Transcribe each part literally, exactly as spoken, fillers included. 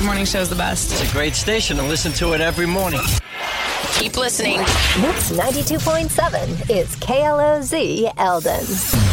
morning show's the best. It's a great station and listen to it every morning. Keep listening. Mix ninety-two point seven is K L O Z Eldon.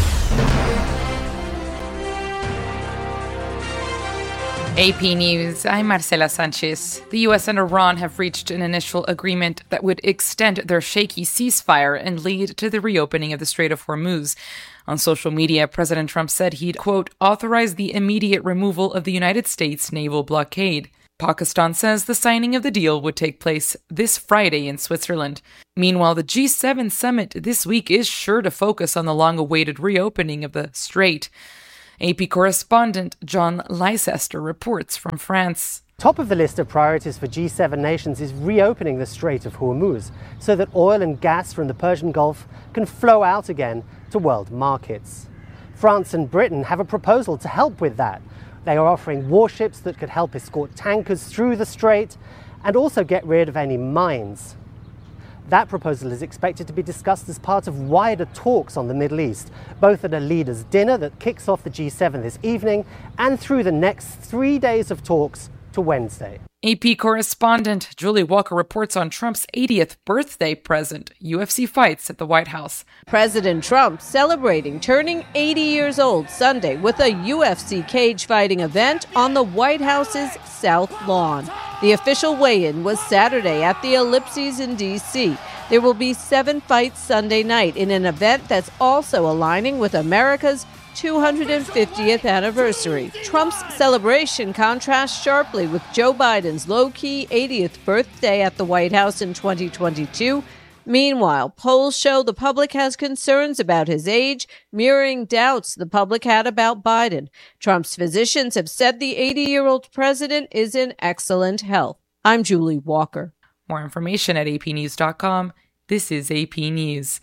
A P News, I'm Marcela Sanchez. The U S and Iran have reached an initial agreement that would extend their shaky ceasefire and lead to the reopening of the Strait of Hormuz. On social media, President Trump said he'd, quote, authorize the immediate removal of the United States naval blockade. Pakistan says the signing of the deal would take place this Friday in Switzerland. Meanwhile, the G seven summit this week is sure to focus on the long-awaited reopening of the strait. A P correspondent John Leicester reports from France. Top of the list of priorities for G seven nations is reopening the Strait of Hormuz so that oil and gas from the Persian Gulf can flow out again to world markets. France and Britain have a proposal to help with that. They are offering warships that could help escort tankers through the strait and also get rid of any mines. That proposal is expected to be discussed as part of wider talks on the Middle East, both at a leaders' dinner that kicks off the G seven this evening and through the next three days of talks to Wednesday. A P correspondent Julie Walker reports on Trump's eightieth birthday present, U F C fights at the White House. President Trump celebrating turning eighty years old Sunday with a U F C cage fighting event on the White House's South Lawn. The official weigh-in was Saturday at the Ellipses in D C There will be seven fights Sunday night in an event that's also aligning with America's two hundred fiftieth anniversary. Trump's celebration contrasts sharply with Joe Biden's low-key eightieth birthday at the White House in twenty twenty-two. Meanwhile, polls show the public has concerns about his age, mirroring doubts the public had about Biden. Trump's physicians have said the eighty-year-old president is in excellent health. I'm Julie Walker. More information at A P news dot com. This is A P News.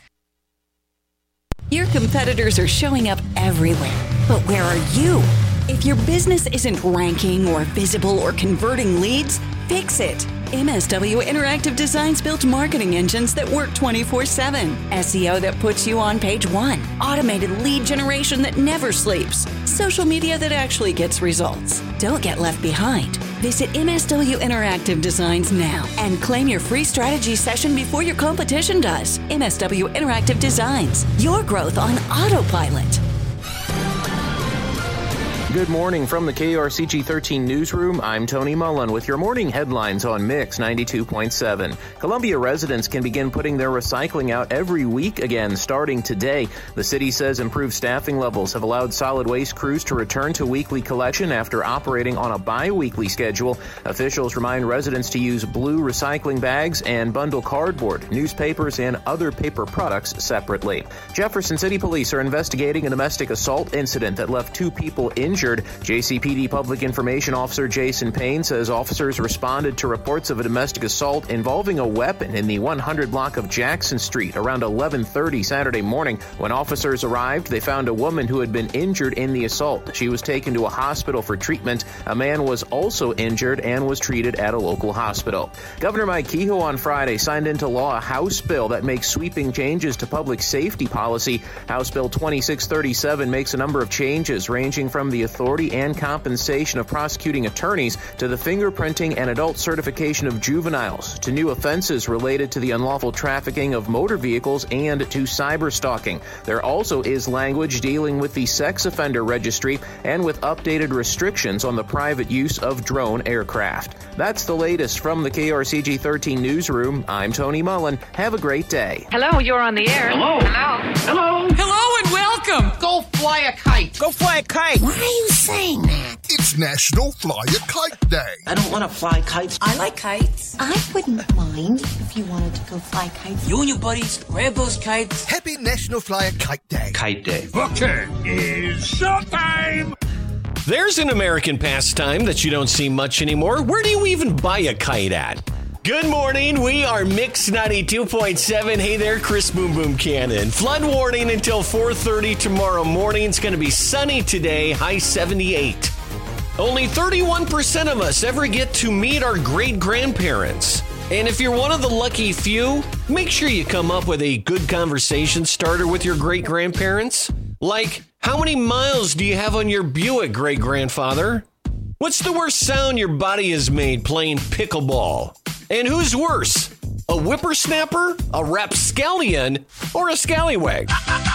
Your competitors are showing up everywhere. But where are you? If your business isn't ranking or visible or converting leads, fix it. M S W Interactive Designs built marketing engines that work twenty-four seven. S E O that puts you on page one. Automated lead generation that never sleeps. Social media that actually gets results. Don't get left behind. Visit M S W Interactive Designs now and claim your free strategy session before your competition does. M S W Interactive Designs. Your growth on autopilot. Good morning from the K R C G thirteen newsroom. I'm Tony Mullen with your morning headlines on Mix ninety-two point seven. Columbia residents can begin putting their recycling out every week again starting today. The city says improved staffing levels have allowed solid waste crews to return to weekly collection after operating on a bi-weekly schedule. Officials remind residents to use blue recycling bags and bundle cardboard, newspapers, and other paper products separately. Jefferson City Police are investigating a domestic assault incident that left two people injured. J C P D Public Information Officer Jason Payne says officers responded to reports of a domestic assault involving a weapon in the one hundred block of Jackson Street around eleven thirty Saturday morning. When officers arrived, they found a woman who had been injured in the assault. She was taken to a hospital for treatment. A man was also injured and was treated at a local hospital. Governor Mike Kehoe on Friday signed into law a House bill that makes sweeping changes to public safety policy. House Bill twenty-six thirty-seven makes a number of changes ranging from the authority and compensation of prosecuting attorneys to the fingerprinting and adult certification of juveniles, to new offenses related to the unlawful trafficking of motor vehicles and to cyber stalking. There also is language dealing with the sex offender registry and with updated restrictions on the private use of drone aircraft. That's the latest from the K R C G thirteen newsroom. I'm Tony Mullen. Have a great day. Hello, you're on the air. Hello. Hello. Hello. Hello and welcome. Go fly a kite. Go fly a kite. Why are you saying that? It's National Fly a Kite Day. I don't want to fly kites. I like kites. I wouldn't mind if you wanted to go fly kites. You and your buddies grab those kites. Happy National Fly a Kite Day. Kite Day. Okay, it's showtime. There's an American pastime that you don't see much anymore. Where do you even buy a kite at? Good morning, we are Mix ninety-two point seven. Hey there, Chris Boom Boom Cannon. Flood warning until four thirty tomorrow morning. It's going to be sunny today, high seventy-eight. Only thirty-one percent of us ever get to meet our great-grandparents. And if you're one of the lucky few, make sure you come up with a good conversation starter with your great-grandparents. Like, how many miles do you have on your Buick, great-grandfather? What's the worst sound your body has made playing pickleball? And who's worse, a whippersnapper, a rapscallion, or a scallywag?